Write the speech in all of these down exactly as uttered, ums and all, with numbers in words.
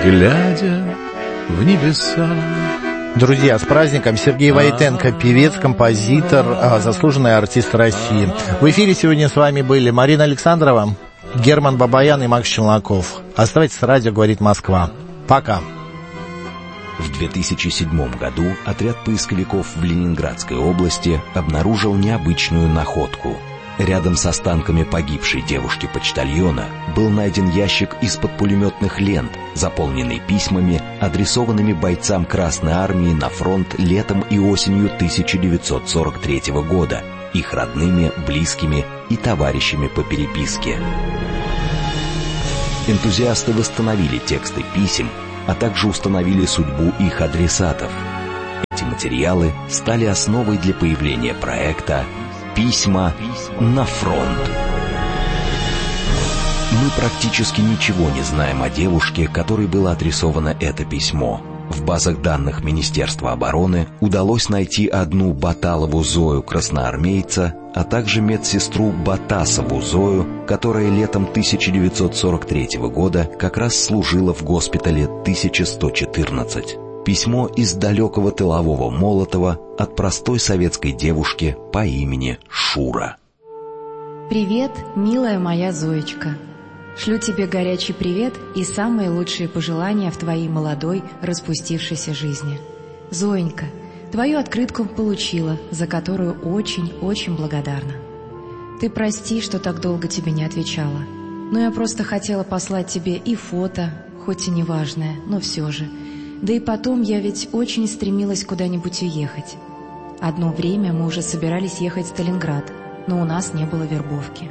глядя в небеса. Друзья, с праздником! Сергей Войтенко, певец, композитор, заслуженный артист России. В эфире сегодня с вами были Марина Александрова, Герман Бабаян и Макс Челноков. Оставайтесь с радио «Говорит Москва». Пока. В две тысячи седьмом году отряд поисковиков в Ленинградской области обнаружил необычную находку. Рядом с останками погибшей девушки-почтальона был найден ящик из-под пулеметных лент, заполненный письмами, адресованными бойцам Красной Армии на фронт летом и осенью тысяча девятьсот сорок третьего года, их родными, близкими и товарищами по переписке. Энтузиасты восстановили тексты писем, а также установили судьбу их адресатов. Эти материалы стали основой для появления проекта «Письма на фронт». Мы практически ничего не знаем о девушке, которой было адресовано это письмо. В базах данных Министерства обороны удалось найти одну Баталову Зою, красноармейца, а также медсестру Батасову Зою, которая летом тысяча девятьсот сорок третьего года как раз служила в госпитале тысяча сто четырнадцать. Письмо из далекого тылового Молотова от простой советской девушки по имени Шура. Привет, милая моя Зоечка. Шлю тебе горячий привет и самые лучшие пожелания в твоей молодой, распустившейся жизни. Зоенька, твою открытку получила, за которую очень-очень благодарна. Ты прости, что так долго тебе не отвечала, но я просто хотела послать тебе и фото, хоть и неважное, но все же. Да и потом я ведь очень стремилась куда-нибудь уехать. Одно время мы уже собирались ехать в Сталинград, но у нас не было вербовки.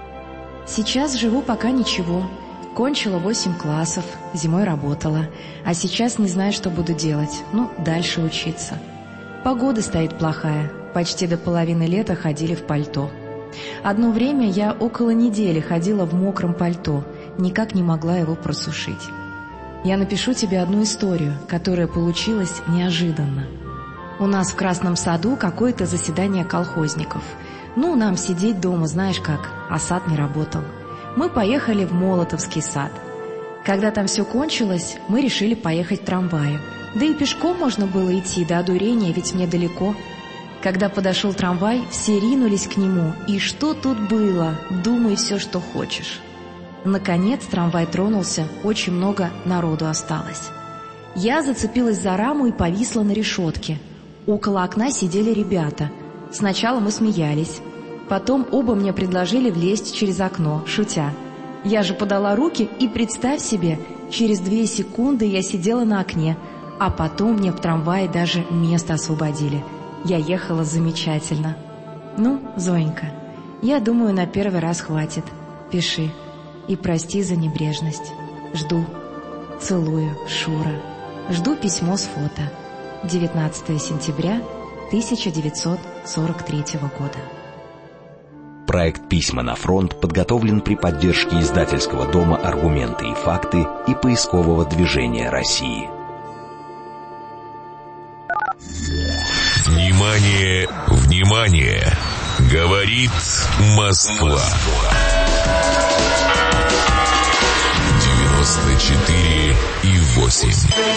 Сейчас живу пока ничего. Кончила восемь классов, зимой работала, а сейчас не знаю, что буду делать. Ну, дальше учиться. Погода стоит плохая, почти до половины лета ходили в пальто. Одно время я около недели ходила в мокром пальто, никак не могла его просушить. Я напишу тебе одну историю, которая получилась неожиданно. У нас в Красном саду какое-то заседание колхозников. Ну, нам сидеть дома, знаешь как, а сад не работал. Мы поехали в Молотовский сад. Когда там все кончилось, мы решили поехать в трамвае. Да и пешком можно было идти до одурения, ведь мне далеко. Когда подошел трамвай, все ринулись к нему. И что тут было? Думай все, что хочешь. Наконец трамвай тронулся, очень много народу осталось. Я зацепилась за раму и повисла на решетке. Около окна сидели ребята. Сначала мы смеялись. Потом оба мне предложили влезть через окно, шутя. Я же подала руки, и представь себе, через две секунды я сидела на окне, а потом мне в трамвае даже место освободили. Я ехала замечательно. Ну, Зоенька, я думаю, на первый раз хватит. Пиши. И прости за небрежность. Жду. Целую, Шура. Жду письмо с фото. девятнадцатого сентября тысяча девятьсот сорок третьего года. Проект «Письма на фронт» подготовлен при поддержке издательского дома «Аргументы и факты» и поискового движения России. Внимание, внимание! Говорит Москва. девяносто четыре и восемь.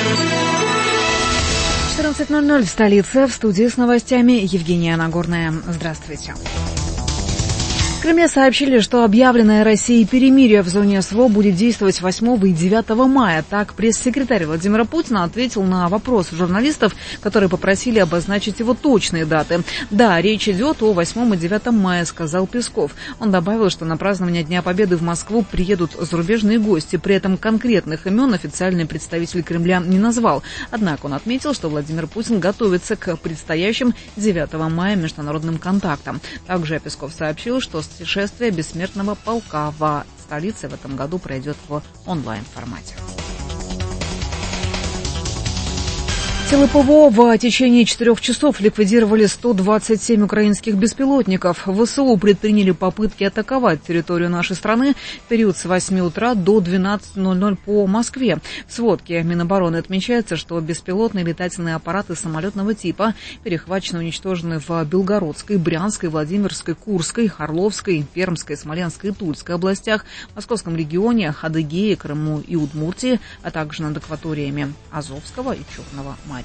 четырнадцать ноль ноль в столице. В студии с новостями Евгения Нагорная. Здравствуйте. В Кремле сообщили, что объявленное Россией перемирие в зоне СВО будет действовать восьмого и девятого мая. Так пресс-секретарь Владимира Путина ответил на вопрос журналистов, которые попросили обозначить его точные даты. Да, речь идет о восьмом и девятом мая, сказал Песков. Он добавил, что на празднование Дня Победы в Москву приедут зарубежные гости. При этом конкретных имен официальный представитель Кремля не назвал. Однако он отметил, что Владимир Путин готовится к предстоящим девятого мая международным контактам. Также Песков сообщил, что шествие бессмертного полка в столице в этом году пройдет в онлайн-формате. Силы ПВО в течение четырех часов ликвидировали сто двадцать семь украинских беспилотников. ВСУ предприняли попытки атаковать территорию нашей страны в период с восьми утра до двенадцати ноль-ноль по Москве. В сводке Минобороны отмечается, что беспилотные летательные аппараты самолетного типа перехвачены и уничтожены в Белгородской, Брянской, Владимирской, Курской, Орловской, Пермской, Смоленской и Тульской областях, Московском регионе, Адыгее, Крыму и Удмуртии, а также над акваториями Азовского и Черного моря.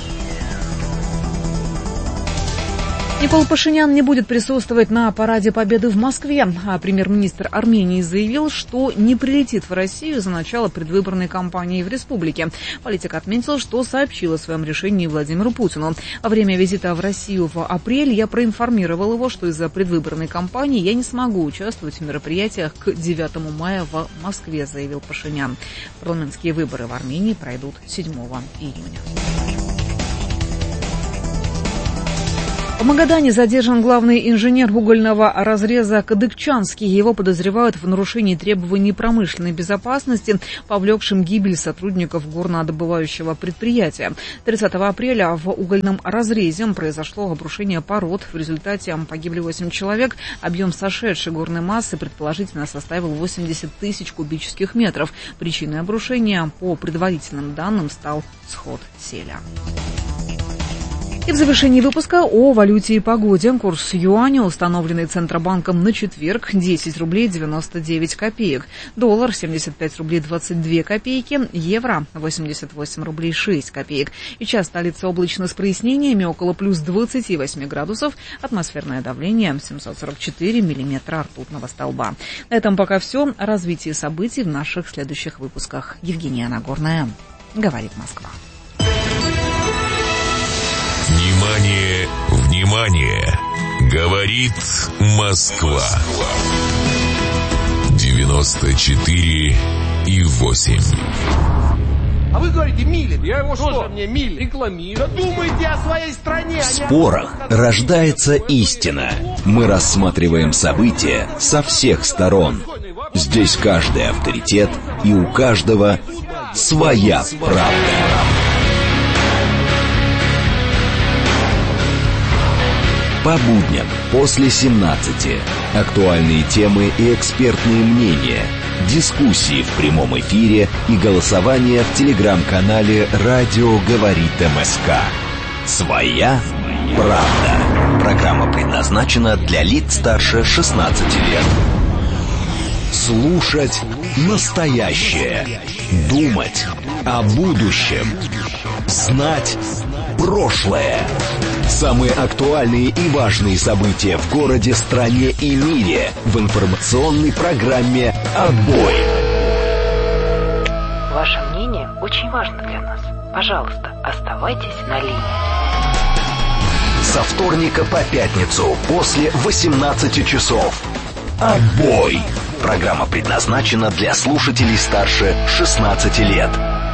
Никол Пашинян не будет присутствовать на параде Победы в Москве, а премьер-министр Армении заявил, что не прилетит в Россию за начало предвыборной кампании в республике. Политик отметил, что сообщил о своем решении Владимиру Путину. Во время визита в Россию в апреле я проинформировал его, что из-за предвыборной кампании я не смогу участвовать в мероприятиях к девятому мая в Москве, заявил Пашинян. Парламентские выборы в Армении пройдут седьмого июня. В Магадане задержан главный инженер угольного разреза Кадыкчанский. Его подозревают в нарушении требований промышленной безопасности, повлекшим гибель сотрудников горнодобывающего предприятия. тридцатого апреля в угольном разрезе произошло обрушение пород. В результате погибли восемь человек. Объем сошедшей горной массы предположительно составил восемьдесят тысяч кубических метров. Причиной обрушения, по предварительным данным, стал сход селя. И в завершении выпуска о валюте и погоде. Курс юаня, установленный Центробанком на четверг, десять рублей девяносто девять копеек. Доллар семьдесят пять рублей двадцать две копейки. Евро восемьдесят восемь рублей шесть копеек. И час столица облачно с прояснениями, около плюс двадцати восьми градусов. Атмосферное давление семьсот сорок четыре миллиметра ртутного столба. На этом пока все. О развитии событий в наших следующих выпусках. Евгения Нагорная. Говорит Москва. Внимание, внимание! Говорит Москва. девяносто четыре и восемь. А вы говорите, Милин. Я его что? Тоже мне Милин. Рекламирую. Да думайте о своей стране. В спорах рождается истина. Мы рассматриваем события со всех сторон. Здесь каждый авторитет, и у каждого своя правда. По будням после семнадцати. Актуальные темы и экспертные мнения. Дискуссии в прямом эфире и голосование в телеграм-канале «Радио говорит МСК». Своя правда. Программа предназначена для лиц старше шестнадцати лет. Слушать настоящее. Думать о будущем. Знать прошлое. Самые актуальные и важные события в городе, стране и мире в информационной программе «Отбой». Ваше мнение очень важно для нас. Пожалуйста, оставайтесь на линии. Со вторника по пятницу после восемнадцати часов. «Отбой». Программа предназначена для слушателей старше шестнадцати лет.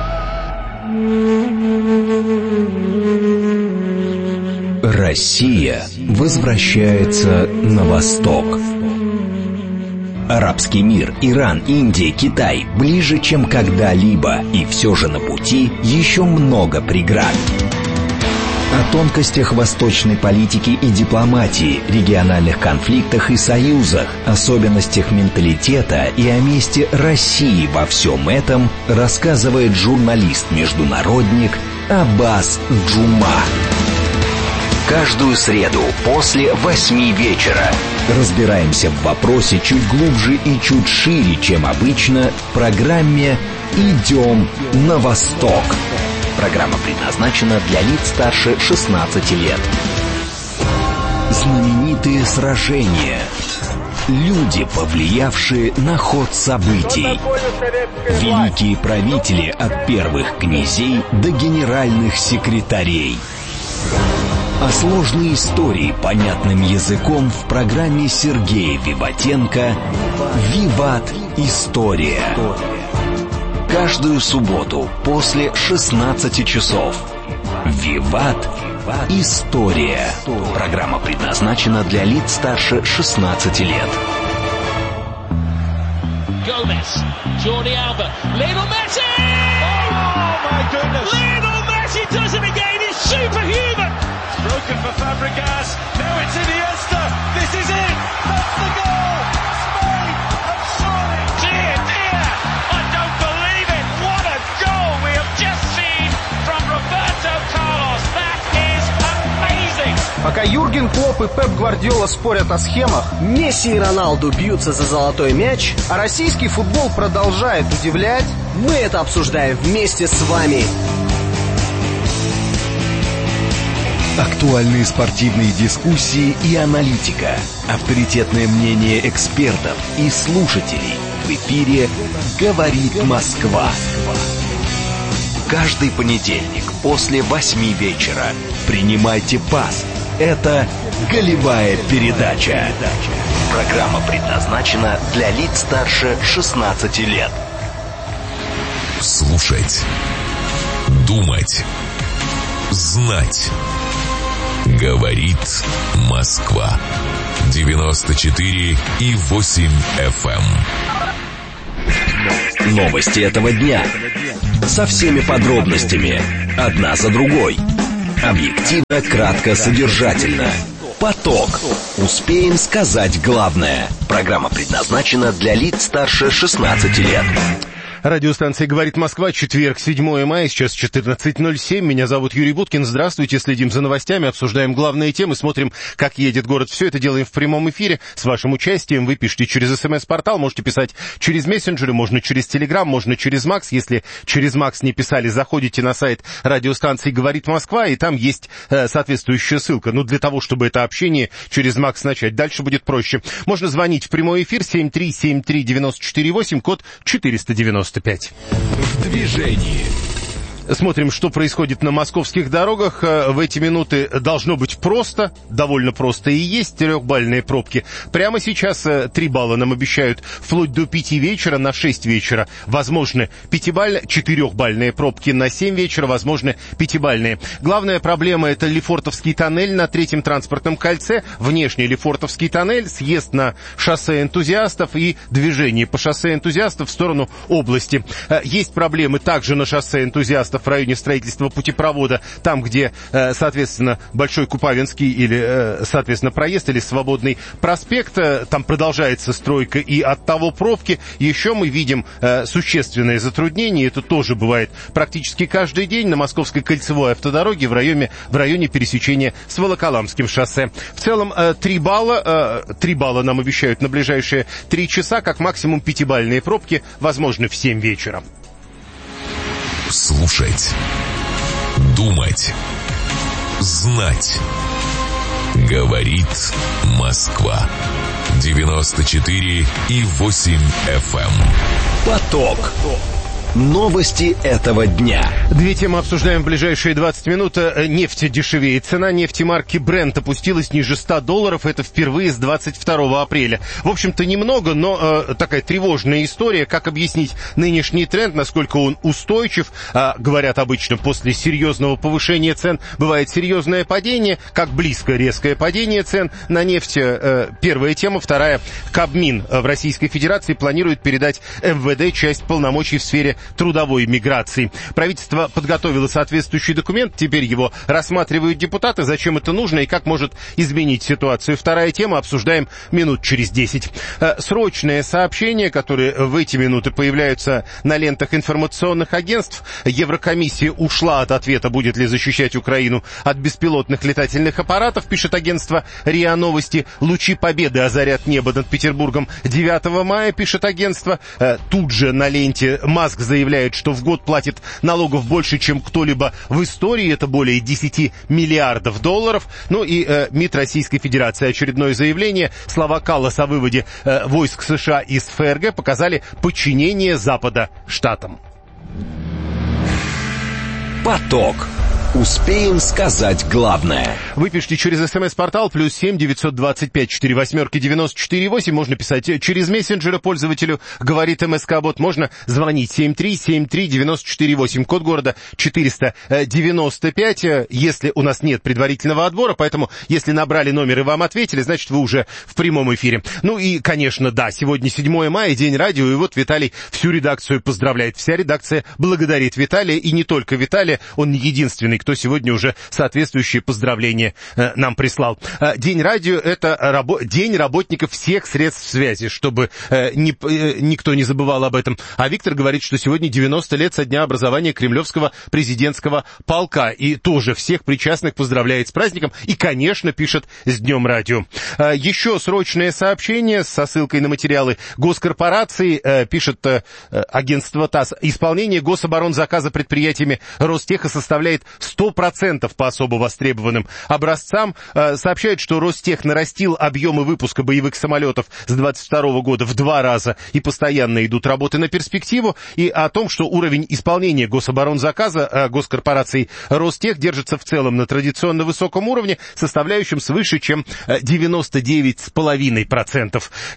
Россия возвращается на восток. Арабский мир, Иран, Индия, Китай ближе, чем когда-либо, и все же на пути еще много преград. О тонкостях восточной политики и дипломатии, региональных конфликтах и союзах, особенностях менталитета и о месте России во всем этом рассказывает журналист-международник Аббас Джума. Каждую среду после восьми вечера разбираемся в вопросе чуть глубже и чуть шире, чем обычно, в программе «Идем на восток». Программа предназначена для лиц старше шестнадцати лет. Знаменитые сражения. Люди, повлиявшие на ход событий. Великие правители от первых князей до генеральных секретарей. А сложные истории понятным языком в программе Сергея Виватенко «Виват. История». Каждую субботу после шестнадцати часов. «Виват. История». Программа предназначена для лиц старше шестнадцати лет. Gomez, Jordi Alba, Lionel Messi! Oh my goodness! Lionel Messi does it again! Fabregas. Now it's Iniesta. This is it. That's the goal. Spain have surely. Dear, dear. I don't believe it. What a goal we have just seen from Roberto Carlos. That is amazing. Пока Юрген Клопп и Пеп Гвардиола спорят о схемах, Месси и Роналду бьются за золотой мяч, а российский футбол продолжает удивлять, мы это обсуждаем вместе с вами. Актуальные спортивные дискуссии и аналитика. Авторитетное мнение экспертов и слушателей. В эфире «Говорит Москва». Каждый понедельник после восьми вечера принимайте пас. Это «Голевая передача». Программа предназначена для лиц старше шестнадцати лет. Слушать. Думать. Знать. Говорит Москва. девяносто четыре и восемь эф эм. Новости этого дня. Со всеми подробностями. Одна за другой. Объективно, кратко, содержательно. Поток. Успеем сказать главное. Программа предназначена для лиц старше шестнадцати лет. Радиостанция «Говорит Москва», четверг, седьмое мая, сейчас четырнадцать ноль семь. Меня зовут Юрий Буткин. Здравствуйте, следим за новостями, обсуждаем главные темы, смотрим, как едет город. Все это делаем в прямом эфире с вашим участием. Вы пишите через СМС-портал, можете писать через мессенджеры, можно через Телеграм, можно через Макс. Если через Макс не писали, заходите на сайт радиостанции «Говорит Москва», и там есть э, соответствующая ссылка. Ну, для того, чтобы это общение через Макс начать. Дальше будет проще. Можно звонить в прямой эфир семь три семь три девять четыре восемь, код четыреста девяносто пять. В движении. Смотрим, что происходит на московских дорогах. В эти минуты должно быть просто, довольно просто и есть трехбальные пробки. Прямо сейчас три балла нам обещают вплоть до пяти вечера, на шесть вечера возможны пятибальные, четырехбальные пробки, на семь вечера возможны пятибальные. Главная проблема — это Лефортовский тоннель на третьем транспортном кольце, внешний Лефортовский тоннель, съезд на шоссе Энтузиастов и движение по шоссе Энтузиастов в сторону области. Есть проблемы также на шоссе Энтузиастов в районе строительства путепровода, там, где, соответственно, Большой Купавинский или, соответственно, проезд или Свободный проспект, там продолжается стройка, и от того пробки. Еще мы видим существенные затруднения, это тоже бывает практически каждый день на Московской кольцевой автодороге в районе, в районе пересечения с Волоколамским шоссе. В целом, три балла, три балла нам обещают на ближайшие три часа, как максимум пятибальные пробки возможны в семь вечера. Слушать. Думать. Знать. Говорит Москва. девяносто четыре и восемь эф эм. Поток. Новости этого дня. Две темы обсуждаем в ближайшие двадцать минут. Нефть дешевеет. Цена нефти марки Brent опустилась ниже ста долларов. Это впервые с двадцать второго апреля. В общем-то, немного, но э, такая тревожная история. Как объяснить нынешний тренд, насколько он устойчив? А, говорят обычно, после серьезного повышения цен бывает серьезное падение. Как близко резкое падение цен на нефть? Э, первая тема. Вторая. Кабмин в Российской Федерации планирует передать эм вэ дэ часть полномочий в сфере трудовой миграции. Правительство подготовило соответствующий документ, теперь его рассматривают депутаты. Зачем это нужно и как может изменить ситуацию? Вторая тема, обсуждаем минут через десять. Срочное сообщение, которые в эти минуты появляются на лентах информационных агентств. Еврокомиссия ушла от ответа, будет ли защищать Украину от беспилотных летательных аппаратов, пишет агентство РИА Новости. Лучи победы озарят небо над Петербургом девятого мая, пишет агентство. Тут же на ленте Маск заявляет, что в год платит налогов больше, чем кто-либо в истории. Это более десяти миллиардов долларов. Ну и э, МИД Российской Федерации. Очередное заявление. Слова Калласа о выводе э, войск США из эф эр гэ показали подчинение Запада штатам. Поток. Успеем сказать главное. Вы пишите через СМС-портал плюс семь девятьсот двадцать пять четыре восьмерки девяносто четыре восемь. Можно писать через мессенджеры пользователю «Говорит МСК-бот». Можно звонить семь три семь три девять четыре восемь. Код города четыреста девяносто пять. Если у нас нет предварительного отбора, поэтому если набрали номер и вам ответили, значит, вы уже в прямом эфире. Ну и, конечно, да, сегодня седьмое мая, день радио, и вот Виталий всю редакцию поздравляет. Вся редакция благодарит Виталия, и не только Виталия, он не единственный, кто сегодня уже соответствующие поздравления нам прислал. День радио — это рабо- день работников всех средств связи, чтобы ни, никто не забывал об этом. А Виктор говорит, что сегодня девяносто лет со дня образования Кремлевского президентского полка. И тоже всех причастных поздравляет с праздником. И, конечно, пишет «С днем радио». Еще срочное сообщение со ссылкой на материалы госкорпорации. Пишет агентство ТАСС. Исполнение гособоронзаказа предприятиями Ростеха составляет сто процентов по особо востребованным образцам. Сообщает, что Ростех нарастил объемы выпуска боевых самолетов с двадцать второго года в два раза и постоянно идут работы на перспективу. И о том, что уровень исполнения гособоронзаказа госкорпорации Ростех держится в целом на традиционно высоком уровне, составляющем свыше чем девяносто девять целых пять десятых процента.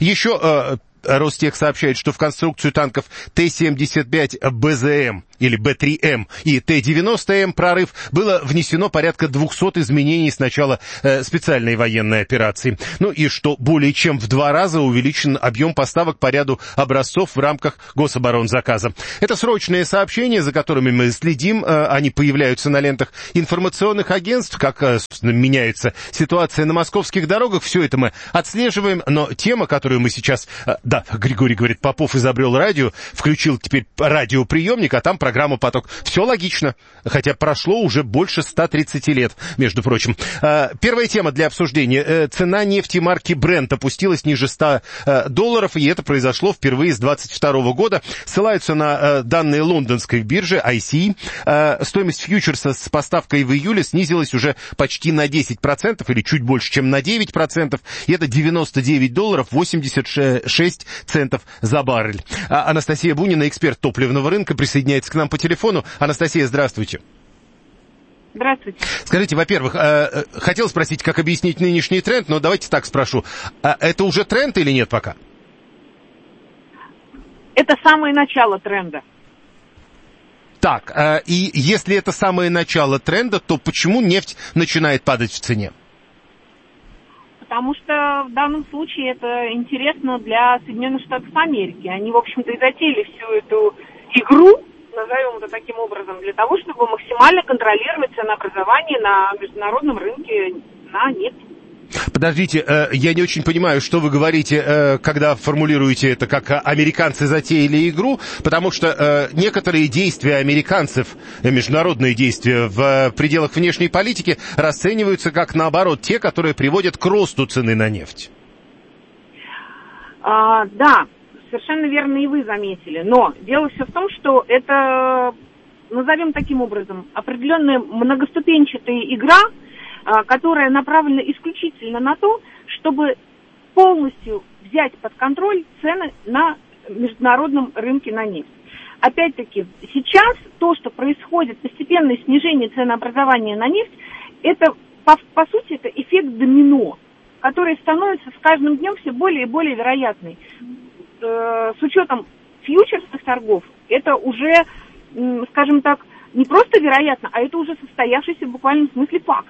Еще Ростех сообщает, что в конструкцию танков Т семьдесят пять Б З М или Б три М и Т девяносто М «Прорыв» было внесено порядка двухсот изменений с начала э, специальной военной операции. Ну и что более чем в два раза увеличен объем поставок по ряду образцов в рамках гособоронзаказа. Это срочные сообщения, за которыми мы следим. Э, они появляются на лентах информационных агентств. Как, э, собственно, меняется ситуация на московских дорогах, все это мы отслеживаем. Но тема, которую мы сейчас... Э, да, Григорий говорит, Попов изобрел радио, включил теперь радиоприемник, а там программа «Поток». Все логично, хотя прошло уже больше ста тридцати лет, между прочим. Первая тема для обсуждения. Цена нефти марки Brent опустилась ниже ста долларов, и это произошло впервые с двадцать второго года. Ссылаются на данные лондонской биржи ай си и. Стоимость фьючерса с поставкой в июле снизилась уже почти на десять процентов, или чуть больше, чем на девять процентов. И это девяносто девять долларов восемьдесят шесть центов за баррель. Анастасия Бунина, эксперт топливного рынка, присоединяется к нам по телефону. Анастасия, здравствуйте. Здравствуйте. Скажите, во-первых, хотел спросить, как объяснить нынешний тренд, но давайте так спрошу. Это уже тренд или нет пока? Это самое начало тренда. Так, и если это самое начало тренда, то почему нефть начинает падать в цене? Потому что в данном случае это интересно для Соединенных Штатов Америки. Они, в общем-то, и затеяли всю эту игру, назовем это таким образом, для того, чтобы максимально контролировать ценообразование на международном рынке на нефть. Подождите, я не очень понимаю, что вы говорите, когда формулируете это, как американцы затеяли игру, потому что некоторые действия американцев, международные действия в пределах внешней политики расцениваются как, наоборот, те, которые приводят к росту цены на нефть. А, да, совершенно верно и вы заметили, но дело все в том, что это, назовем таким образом, определенная многоступенчатая игра, которая направлена исключительно на то, чтобы полностью взять под контроль цены на международном рынке на нефть. Опять-таки, сейчас то, что происходит, постепенное снижение ценообразования на нефть, это, по, по сути, это эффект домино, который становится с каждым днем все более и более вероятный. Э, с учетом фьючерсных торгов, это уже, э, скажем так, не просто вероятно, а это уже состоявшийся в буквальном смысле факт.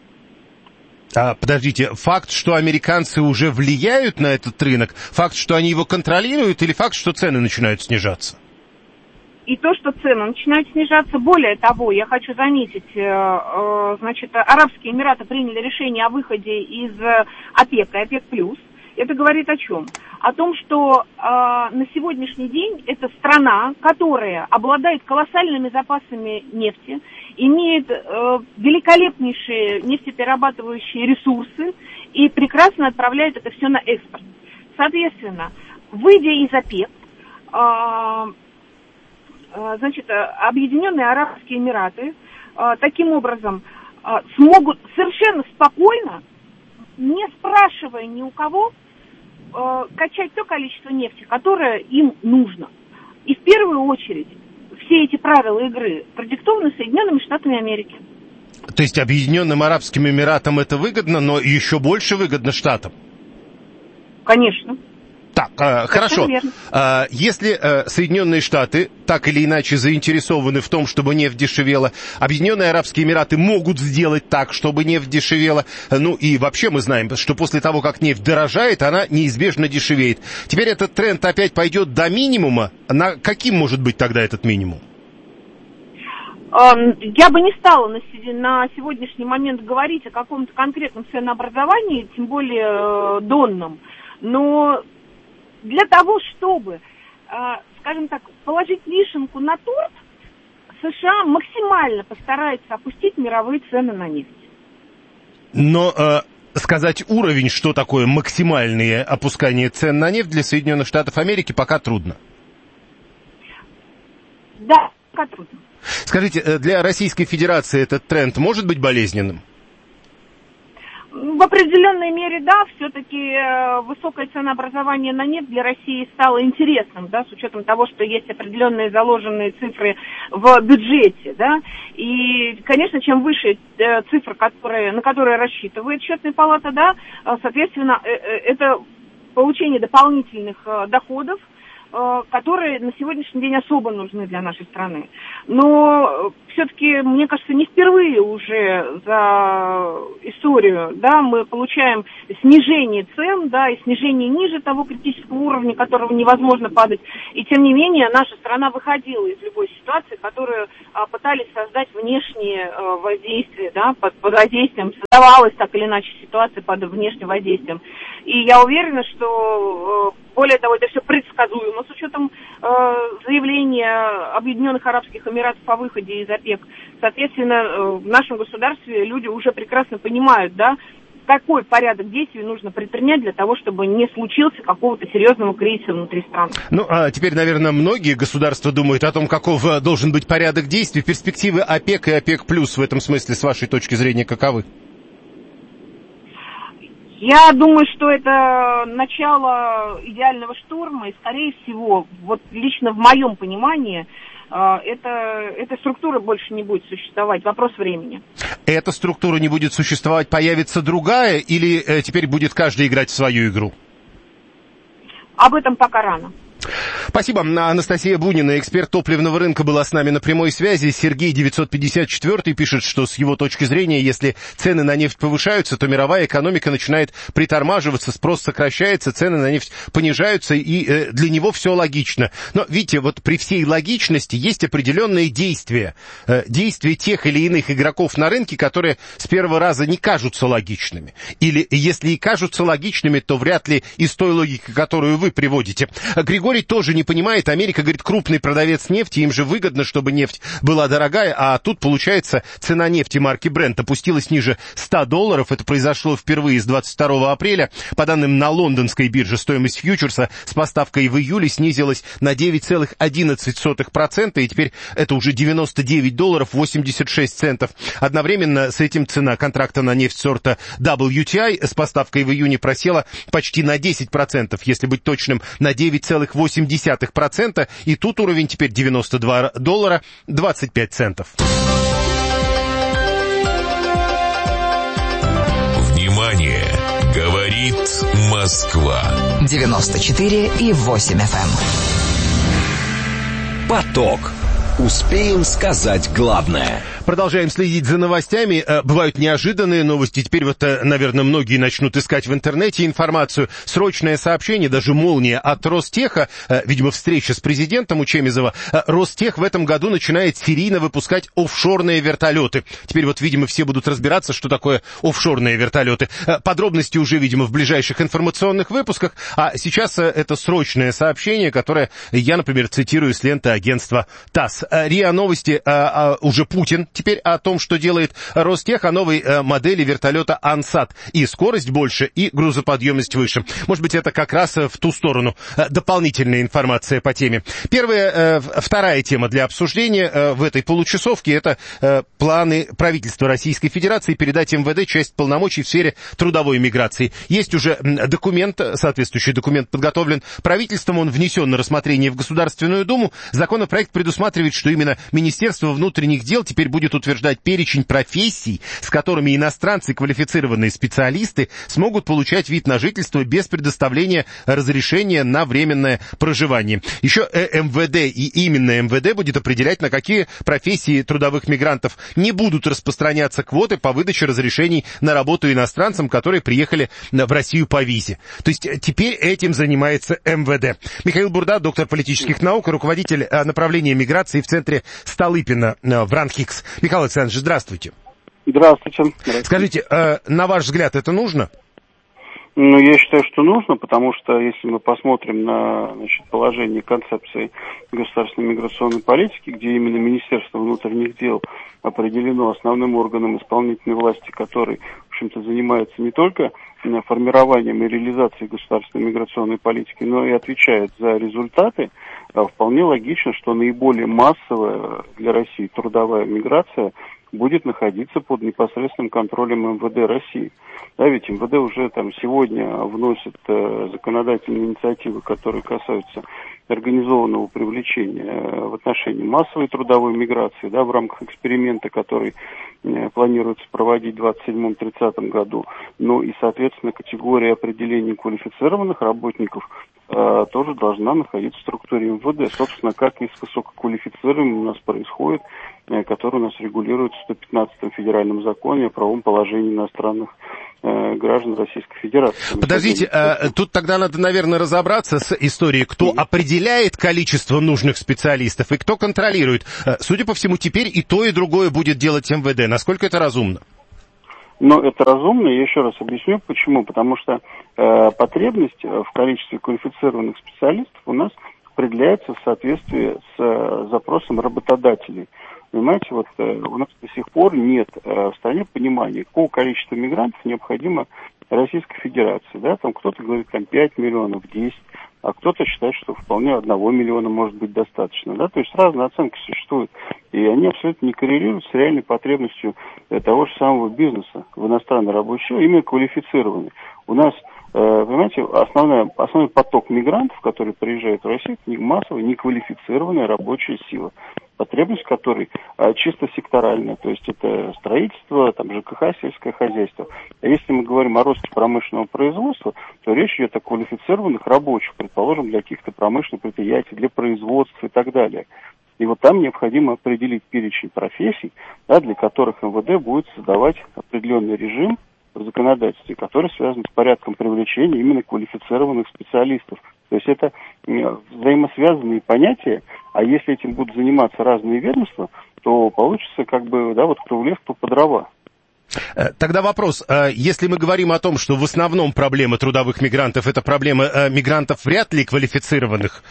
А, подождите, факт, что американцы уже влияют на этот рынок, факт, что они его контролируют, или факт, что цены начинают снижаться? И то, что цены начинают снижаться. Более того, я хочу заметить, значит, Арабские Эмираты приняли решение о выходе из ОПЕК и ОПЕК+. Это говорит о чем? О том, что э, на сегодняшний день это страна, которая обладает колоссальными запасами нефти, имеет э, великолепнейшие нефтеперерабатывающие ресурсы и прекрасно отправляет это все на экспорт. Соответственно, выйдя из ОПЕК, э, э, значит, Объединенные Арабские Эмираты э, таким образом э, смогут совершенно спокойно, не спрашивая ни у кого, э, качать то количество нефти, которое им нужно. И в первую очередь все эти правила игры продиктованы Соединенными Штатами Америки. То есть Объединенным Арабским Эмиратам это выгодно, но еще больше выгодно Штатам? Конечно. Так, э, хорошо. Э, если э, Соединенные Штаты так или иначе заинтересованы в том, чтобы нефть дешевела, Объединенные Арабские Эмираты могут сделать так, чтобы нефть дешевела. Ну и вообще мы знаем, что после того, как нефть дорожает, она неизбежно дешевеет. Теперь этот тренд опять пойдет до минимума. На каким может быть тогда этот минимум? Э, Я бы не стала на сегодняшний момент говорить о каком-то конкретном ценообразовании, тем более донном, но для того, чтобы, скажем так, положить вишенку на торт, США максимально постарается опустить мировые цены на нефть. Но э, сказать уровень, что такое максимальное опускание цен на нефть для Соединенных Штатов Америки, пока трудно. Да, пока трудно. Скажите, для Российской Федерации этот тренд может быть болезненным? В определенной мере, да, все-таки высокое ценообразование на нефть для России стало интересным, да, с учетом того, что есть определенные заложенные цифры в бюджете, да, и, конечно, чем выше цифра, которые, на которые рассчитывает Счетная палата, да, соответственно, это получение дополнительных доходов, которые на сегодняшний день особо нужны для нашей страны. Но все-таки, мне кажется, не впервые уже за историю, да, мы получаем снижение цен, да, и снижение ниже того критического уровня, которого невозможно падать. И тем не менее, наша страна выходила из любой ситуации, которую а, пытались создать внешние а, воздействия, да, под, под воздействием, создавалась так или иначе ситуация под внешним воздействием. И я уверена, что, более того, это все предсказуемо с учетом э, заявления Объединенных Арабских Эмиратов о выходе из ОПЕК. Соответственно, э, в нашем государстве люди уже прекрасно понимают, да, какой порядок действий нужно предпринять для того, чтобы не случился какого-то серьезного кризиса внутри страны. Ну, а теперь, наверное, многие государства думают о том, каков должен быть порядок действий. Перспективы ОПЕК и ОПЕК плюс в этом смысле, с вашей точки зрения, каковы? Я думаю, что это начало идеального шторма, и, скорее всего, вот лично в моем понимании, это, эта структура больше не будет существовать. Вопрос времени. Эта структура не будет существовать, появится другая, или э, теперь будет каждый играть в свою игру? Об этом пока рано. Спасибо. Анастасия Бунина, эксперт топливного рынка, была с нами на прямой связи. Сергей девятьсот пятьдесят четыре пишет, что с его точки зрения, если цены на нефть повышаются, то мировая экономика начинает притормаживаться, спрос сокращается, цены на нефть понижаются, и э, для него все логично. Но, видите, вот при всей логичности есть определенные действия. Э, действия тех или иных игроков на рынке, которые с первого раза не кажутся логичными. Или если и кажутся логичными, то вряд ли из той логики, которую вы приводите. Григорий тоже не понимает. Америка, говорит, крупный продавец нефти, им же выгодно, чтобы нефть была дорогая, а тут, получается, цена нефти марки Brent опустилась ниже ста долларов. Это произошло впервые с двадцать второго апреля. По данным на лондонской бирже, стоимость фьючерса с поставкой в июле снизилась на девять целых одиннадцать сотых процента, и теперь это уже девяносто девять долларов восемьдесят шесть центов. Одновременно с этим цена контракта на нефть сорта дабл ю ти ай с поставкой в июне просела почти на десять процентов, если быть точным, на девять целых восемь десятых процента, и тут уровень теперь девяносто два доллара двадцать пять центов. Внимание! Говорит Москва. девяносто четыре и восемь эф эм. Поток. Успеем сказать главное. Продолжаем следить за новостями. Бывают неожиданные новости. Теперь вот, наверное, многие начнут искать в интернете информацию. Срочное сообщение, даже молния от Ростеха. Видимо, встреча с президентом у Чемизова. Ростех в этом году начинает серийно выпускать офшорные вертолеты. Теперь вот, видимо, все будут разбираться, что такое офшорные вертолеты. Подробности уже, видимо, в ближайших информационных выпусках. А сейчас это срочное сообщение, которое я, например, цитирую с ленты агентства ТАСС. РИА Новости, а, а, уже Путин теперь о том, что делает Ростех, о новой а, модели вертолета «Ансат». И скорость больше, и грузоподъемность выше. Может быть, это как раз в ту сторону а, дополнительная информация по теме. Первая, а, вторая тема для обсуждения а, в этой получасовке — это а, планы правительства Российской Федерации передать эм вэ дэ часть полномочий в сфере трудовой миграции. Есть уже документ, соответствующий документ подготовлен правительством, он внесен на рассмотрение в Государственную Думу. Законопроект предусматривает, что именно Министерство внутренних дел теперь будет утверждать перечень профессий, с которыми иностранцы, квалифицированные специалисты, смогут получать вид на жительство без предоставления разрешения на временное проживание. Еще эм вэ дэ и именно эм вэ дэ будет определять, на какие профессии трудовых мигрантов не будут распространяться квоты по выдаче разрешений на работу иностранцам, которые приехали в Россию по визе. То есть теперь этим занимается эм вэ дэ. Михаил Бурда, доктор политических наук, руководитель направления миграции в центре Столыпина в РАНХИКС. Михаил Александрович, здравствуйте. Здравствуйте. Здравствуйте. Скажите, на ваш взгляд, это нужно? Ну, я считаю, что нужно, потому что если мы посмотрим на, значит, положение концепции государственной миграционной политики, где именно Министерство внутренних дел определено основным органом исполнительной власти, который, в общем-то, занимается не только формированием и реализацией государственной миграционной политики, но и отвечает за результаты, вполне логично, что наиболее массовая для России трудовая миграция будет находиться под непосредственным контролем МВД России. Да, ведь МВД уже там сегодня вносит э, законодательные инициативы, которые касаются организованного привлечения э, в отношении массовой трудовой миграции, да, в рамках эксперимента, который э, планируется проводить в двадцать седьмом — тридцатом году. Ну и, соответственно, категория определения квалифицированных работников э, тоже должна находиться в структуре МВД. Собственно, как и с высококвалифицированными у нас происходит, э, который у нас регулируется в сто пятнадцатом федеральном законе о правовом положении иностранных э, граждан Российской Федерации. Подождите, э, тут тогда надо, наверное, разобраться с историей, кто mm-hmm. определяет количество нужных специалистов и кто контролирует. Э, судя по всему, теперь и то, и другое будет делать МВД. Насколько это разумно? Но это разумно, я еще раз объясню, почему. Потому что э, потребность в количестве квалифицированных специалистов у нас определяется в соответствии с э, запросом работодателей. Понимаете, вот э, у нас до сих пор нет э, в стране понимания, какого количества мигрантов необходимо Российской Федерации. Да? Там кто-то говорит, там пять миллионов, десять, а кто-то считает, что вполне одного миллиона может быть достаточно. Да? То есть разные оценки существуют, и они абсолютно не коррелируют с реальной потребностью э, того же самого бизнеса в иностранной рабочей силе, именно квалифицированной. У нас, э, понимаете, основная, основной поток мигрантов, которые приезжают в Россию, это массовая, неквалифицированная рабочая сила, потребность которой а, чисто секторальная, то есть это строительство, там, ЖКХ, сельское хозяйство. А если мы говорим о росте промышленного производства, то речь идет о квалифицированных рабочих, предположим, для каких-то промышленных предприятий, для производства и так далее. И вот там необходимо определить перечень профессий, да, для которых МВД будет создавать определенный режим в законодательстве, который связан с порядком привлечения именно квалифицированных специалистов. То есть это взаимосвязанные понятия, а если этим будут заниматься разные ведомства, то получится как бы, да, вот кто в лес, кто по дрова. Тогда вопрос, если мы говорим о том, что в основном проблема трудовых мигрантов это проблема мигрантов вряд ли квалифицированных,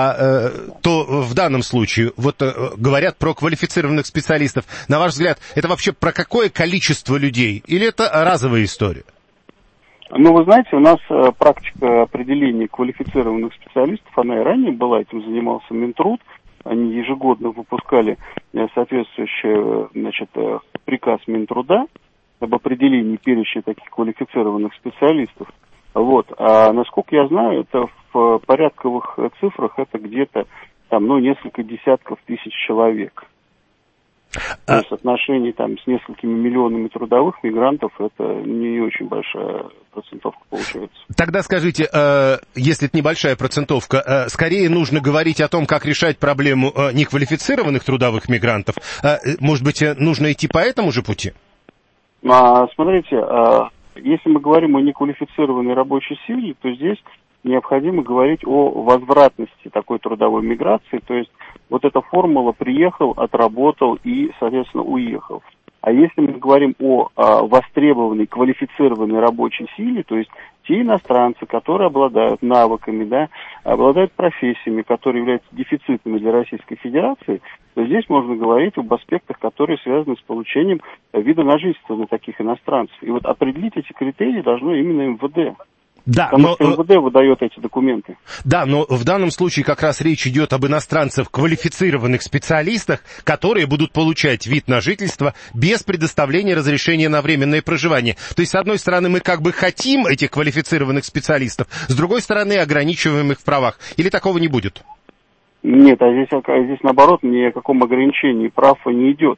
то в данном случае вот говорят про квалифицированных специалистов. На ваш взгляд, это вообще про какое количество людей или это разовая история? Ну, вы знаете, у нас практика определения квалифицированных специалистов, она и ранее была, этим занимался Минтруд. Они ежегодно выпускали соответствующий, значит, приказ Минтруда об определении перечня таких квалифицированных специалистов. Вот. А насколько я знаю, это в порядковых цифрах это где-то там, ну, несколько десятков тысяч человек. То есть в отношении там с несколькими миллионами трудовых мигрантов это не очень большая процентовка получается. Тогда скажите, э, если это небольшая процентовка, э, скорее нужно говорить о том, как решать проблему э, неквалифицированных трудовых мигрантов. Э, может быть, нужно идти по этому же пути? А, смотрите, а, если мы говорим о неквалифицированной рабочей силе, то здесь необходимо говорить о возвратности такой трудовой миграции, то есть вот эта формула приехал, отработал и, соответственно, уехал. А если мы говорим о а, востребованной, квалифицированной рабочей силе, то есть те иностранцы, которые обладают навыками, да, обладают профессиями, которые являются дефицитными для Российской Федерации, то здесь можно говорить об аспектах, которые связаны с получением вида на жительство для таких иностранцев. И вот определить эти критерии должно именно МВД. Да, Потому но... что МВД выдает эти документы. Да, но в данном случае как раз речь идет об иностранцах, квалифицированных специалистах, которые будут получать вид на жительство без предоставления разрешения на временное проживание. То есть, с одной стороны, мы как бы хотим этих квалифицированных специалистов, с другой стороны, ограничиваем их в правах. Или такого не будет? Нет, а здесь, здесь наоборот, ни о каком ограничении прав не идет.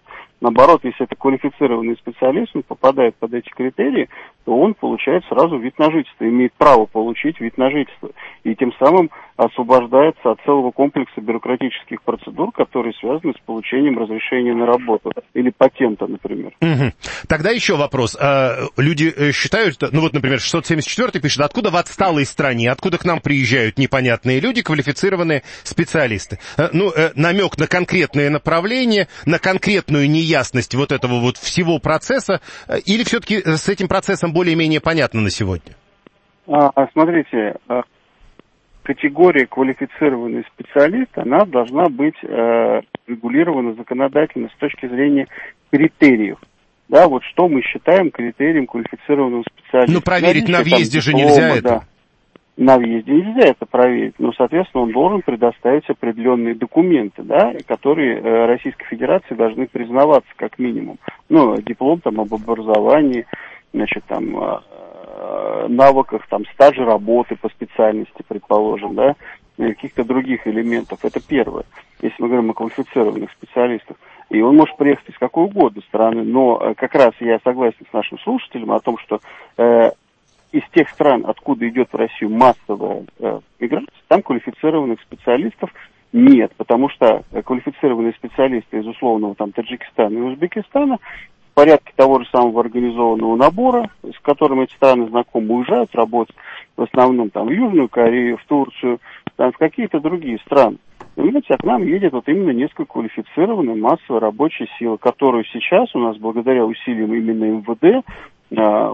Наоборот, если это квалифицированный специалист, он попадает под эти критерии, то он получает сразу вид на жительство, имеет право получить вид на жительство. И тем самым освобождается от целого комплекса бюрократических процедур, которые связаны с получением разрешения на работу или патента, например. Угу. Тогда еще вопрос. Люди считают, ну вот, например, шестьсот семьдесят четвёртый пишет, откуда в отсталой стране, откуда к нам приезжают непонятные люди, квалифицированные специалисты. Ну, намек на конкретное направление, на конкретную неясность вот этого вот всего процесса, или все-таки с этим процессом более-менее понятно на сегодня? А, смотрите, категория квалифицированный специалист, она должна быть э, регулирована законодательно с точки зрения критериев. Да, вот что мы считаем критерием квалифицированного специалиста. Ну, проверить наличие, на въезде там, же диплома, нельзя это. Да. На въезде нельзя это проверить, но, соответственно, он должен предоставить определенные документы, да, которые э, Российской Федерации должны признаваться как минимум. Ну, диплом там об образовании, значит, там, э, навыках, там, стажа работы по специальности, предположим, да, и каких-то других элементов. Это первое, если мы говорим о квалифицированных специалистах. И он может приехать из какой угодно страны, но э, как раз я согласен с нашим слушателем о том, что э, из тех стран, откуда идет в Россию массовая э, миграция, там квалифицированных специалистов нет, потому что квалифицированные специалисты из условного там Таджикистана и Узбекистана в порядке того же самого организованного набора, с которым эти страны знакомы, уезжают работать в основном там в Южную Корею, в Турцию, там в какие-то другие страны. Понимаете, а к нам едет вот именно несколько квалифицированная массовая рабочая сила, которую сейчас у нас благодаря усилиям именно эм вэ дэ